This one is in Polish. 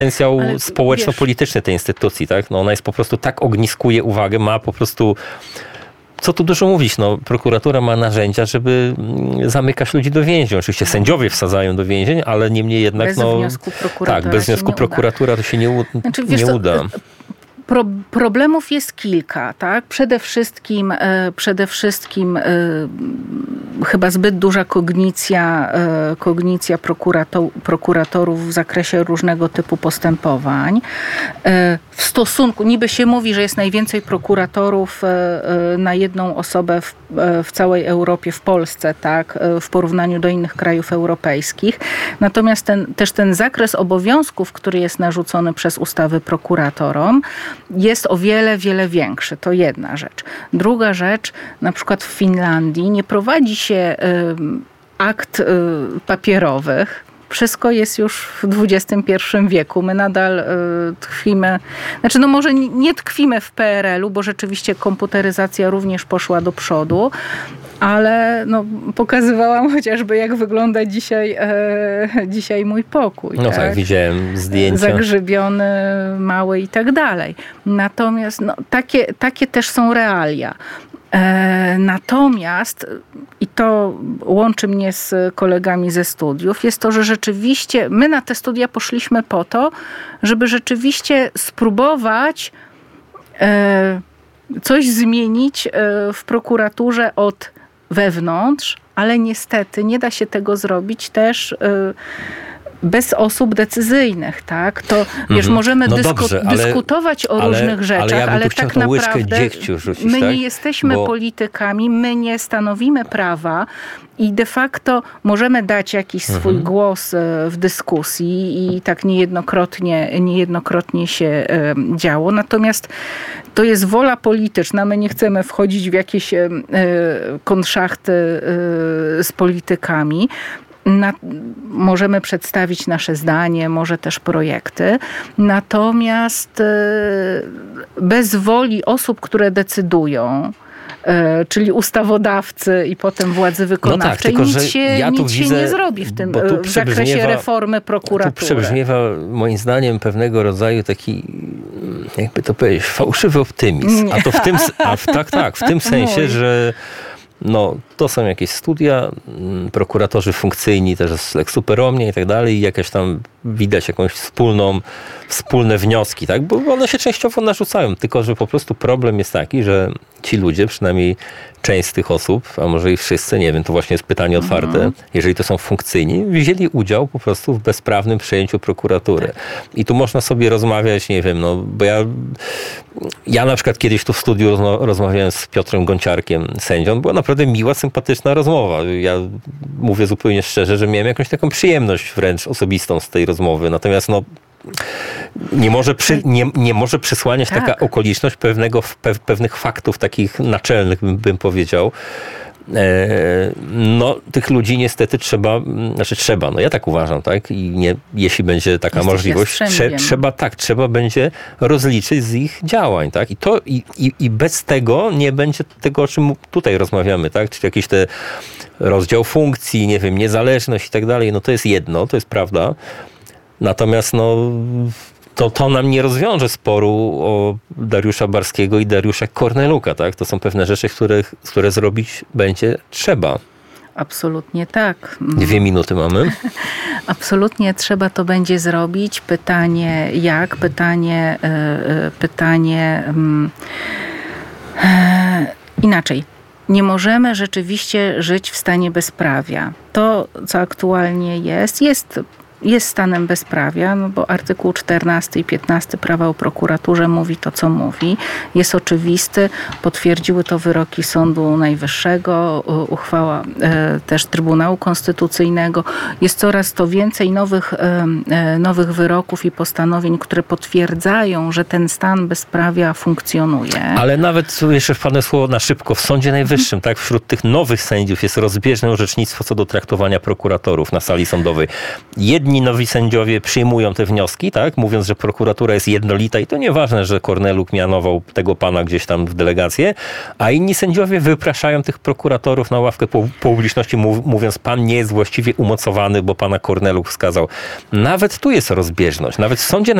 potencjał społeczno-polityczny tej instytucji, tak? No ona jest po prostu tak ogniskuje uwagę, ma po prostu, co tu dużo mówić, no prokuratura ma narzędzia, żeby zamykać ludzi do więzień. Oczywiście sędziowie wsadzają do więzień, ale niemniej jednak bez wniosku prokuratora tak, bez wniosku prokuratura to się nie uda. Problemów jest kilka, tak? Przede wszystkim chyba zbyt duża kognicja prokuratorów w zakresie różnego typu postępowań. W stosunku, niby się mówi, że jest najwięcej prokuratorów na jedną osobę w całej Europie, w Polsce, tak? W porównaniu do innych krajów europejskich. Natomiast ten zakres obowiązków, który jest narzucony przez ustawy prokuratorom, jest o wiele, wiele większy. To jedna rzecz. Druga rzecz, na przykład w Finlandii nie prowadzi się akt papierowych. Wszystko jest już w XXI wieku. My nadal tkwimy, może nie tkwimy w PRL-u, bo rzeczywiście komputeryzacja również poszła do przodu, ale pokazywałam chociażby, jak wygląda dzisiaj mój pokój. No tak, widziałem zdjęcia. Zagrzybiony, mały i tak dalej. Natomiast takie też są realia. Natomiast, i to łączy mnie z kolegami ze studiów, jest to, że rzeczywiście my na te studia poszliśmy po to, żeby rzeczywiście spróbować coś zmienić w prokuraturze od wewnątrz, ale niestety nie da się tego zrobić też bez osób decyzyjnych, tak? To możemy dyskutować o różnych rzeczach, ale tak naprawdę my nie jesteśmy politykami, my nie stanowimy prawa i de facto możemy dać jakiś swój głos w dyskusji i tak niejednokrotnie się działo. Natomiast to jest wola polityczna. My nie chcemy wchodzić w jakieś konszachty z politykami. Możemy przedstawić nasze zdanie, może też projekty. Natomiast bez woli osób, które decydują, czyli ustawodawcy i potem władzy wykonawczej, nic się nie zrobi w tym w zakresie reformy prokuratury. Tu przebrzmiewa moim zdaniem pewnego rodzaju taki, jakby to powiedzieć, fałszywy optymizm. A to w tym sensie, że to są jakieś studia, prokuratorzy funkcyjni też jest lex super omnia i tak dalej, i jakieś tam widać jakąś wspólne wnioski, tak? Bo one się częściowo narzucają, tylko że po prostu problem jest taki, że ci ludzie, przynajmniej część z tych osób, a może i wszyscy, nie wiem, to właśnie jest pytanie otwarte, jeżeli to są funkcyjni, wzięli udział po prostu w bezprawnym przejęciu prokuratury. Tak. I tu można sobie rozmawiać, nie wiem, bo ja na przykład kiedyś tu w studiu rozmawiałem z Piotrem Gonciarkiem, sędzią, była naprawdę miła, sympatyczna rozmowa. Ja mówię zupełnie szczerze, że miałem jakąś taką przyjemność wręcz osobistą z tej rozmowy. Natomiast nie może przysłaniać taka okoliczność pewnych faktów takich naczelnych, bym powiedział. Tych ludzi niestety trzeba, ja tak uważam, tak? I jeśli będzie taka możliwość, trzeba będzie rozliczyć z ich działań, tak? I bez tego nie będzie tego, o czym tutaj rozmawiamy, tak? Czyli jakiś rozdział funkcji, nie wiem, niezależność i tak dalej, to jest jedno, to jest prawda. Natomiast to nam nie rozwiąże sporu o Dariusza Barskiego i Dariusza Korneluka, tak? To są pewne rzeczy, które zrobić będzie trzeba. Absolutnie tak. 2 minuty mamy. Absolutnie trzeba to będzie zrobić. Pytanie jak? Inaczej. Nie możemy rzeczywiście żyć w stanie bezprawia. To, co aktualnie jest stanem bezprawia, bo artykuł 14 i 15 prawa o prokuraturze mówi to, co mówi. Jest oczywisty. Potwierdziły to wyroki Sądu Najwyższego, uchwała też Trybunału Konstytucyjnego. Jest coraz to więcej nowych wyroków i postanowień, które potwierdzają, że ten stan bezprawia funkcjonuje. Ale nawet, jeszcze wpadnę słowo na szybko, w Sądzie Najwyższym, tak, wśród tych nowych sędziów jest rozbieżne orzecznictwo co do traktowania prokuratorów na sali sądowej. Jedni jedni nowi sędziowie przyjmują te wnioski, tak, mówiąc, że prokuratura jest jednolita i to nieważne, że Korneluk mianował tego pana gdzieś tam w delegację, a inni sędziowie wypraszają tych prokuratorów na ławkę publiczności, mówiąc, pan nie jest właściwie umocowany, bo pana Korneluk wskazał. Nawet tu jest rozbieżność. Nawet w Sądzie